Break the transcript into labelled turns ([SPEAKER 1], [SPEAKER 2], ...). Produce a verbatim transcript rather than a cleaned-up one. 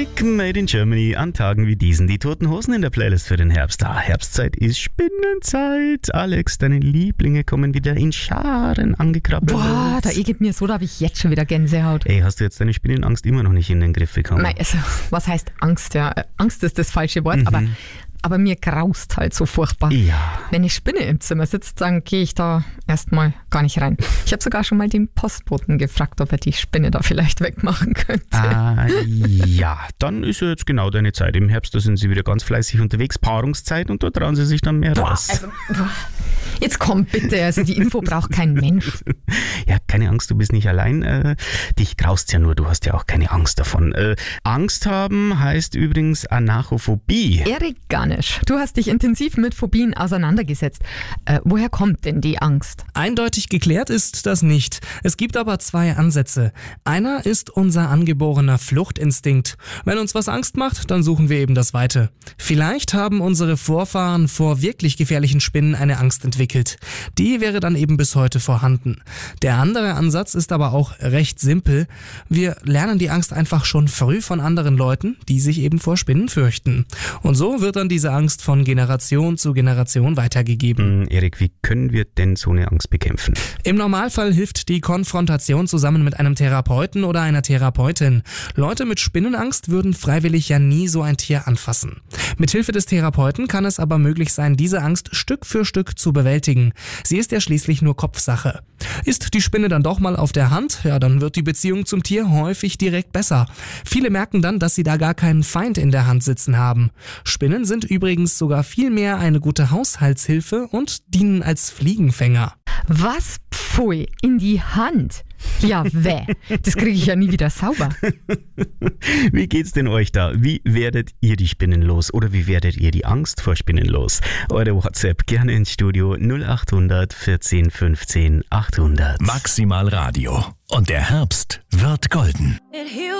[SPEAKER 1] Musik made in Germany an Tagen wie diesen. Die Toten Hosen in der Playlist für den Herbst. Ah, Herbstzeit ist Spinnenzeit. Alex, deine Lieblinge kommen wieder in Scharen angekrabbelt.
[SPEAKER 2] Boah, da geht mir so, da habe ich jetzt schon wieder Gänsehaut.
[SPEAKER 1] Ey, hast du jetzt deine Spinnenangst immer noch nicht in den Griff bekommen?
[SPEAKER 2] Nein, also, was heißt Angst? Ja, Angst ist das falsche Wort,
[SPEAKER 1] Mhm.
[SPEAKER 2] aber, aber mir graust halt so furchtbar.
[SPEAKER 1] Ja.
[SPEAKER 2] Wenn eine Spinne im Zimmer sitzt, dann gehe ich da erstmal gar nicht rein. Ich habe sogar schon mal den Postboten gefragt, ob er die Spinne da vielleicht wegmachen könnte.
[SPEAKER 1] Ah, ja, dann ist ja jetzt genau deine Zeit. Im Herbst, da sind sie wieder ganz fleißig unterwegs. Paarungszeit und da trauen sie sich dann mehr
[SPEAKER 2] Boah,
[SPEAKER 1] raus.
[SPEAKER 2] also, boah. Jetzt komm bitte, also die Info braucht kein Mensch.
[SPEAKER 1] Ja, keine Angst, du bist nicht allein. Äh, dich graust ja nur, du hast ja auch keine Angst davon. Äh, Angst haben heißt übrigens Anachophobie.
[SPEAKER 2] Erik Garnisch, du hast dich intensiv mit Phobien auseinandergesetzt. Äh, woher kommt denn die Angst?
[SPEAKER 3] Eindeutig geklärt ist das nicht. Es gibt aber zwei Ansätze. Einer ist unser angeborener Fluchtinstinkt. Wenn uns was Angst macht, dann suchen wir eben das Weite. Vielleicht haben unsere Vorfahren vor wirklich gefährlichen Spinnen eine Angst entwickelt. Die wäre dann eben bis heute vorhanden. Der andere Ansatz ist aber auch recht simpel. Wir lernen die Angst einfach schon früh von anderen Leuten, die sich eben vor Spinnen fürchten. Und so wird dann diese Angst von Generation zu Generation weitergegeben.
[SPEAKER 1] Hm, Erik, wie können wir denn so eine Angst bekämpfen?
[SPEAKER 3] Im Normalfall hilft die Konfrontation zusammen mit einem Therapeuten oder einer Therapeutin. Leute mit Spinnenangst würden freiwillig ja nie so ein Tier anfassen. Mithilfe des Therapeuten kann es aber möglich sein, diese Angst Stück für Stück zu bewältigen. Sie ist ja schließlich nur Kopfsache. Ist die Spinne dann doch mal auf der Hand, ja, dann wird die Beziehung zum Tier häufig direkt besser. Viele merken dann, dass sie da gar keinen Feind in der Hand sitzen haben. Spinnen sind übrigens sogar viel mehr eine gute Haushaltshilfe und dienen als Fliegenfänger.
[SPEAKER 2] Was? Pfui, in die Hand? Ja, weh, das kriege ich ja nie wieder sauber.
[SPEAKER 1] Wie geht's denn euch da? Wie werdet ihr die Spinnen los? Oder wie werdet ihr die Angst vor Spinnen los? Eure WhatsApp gerne ins Studio null acht hundert vierzehn fünfzehn achthundert.
[SPEAKER 4] Maximal Radio. Und der Herbst wird golden.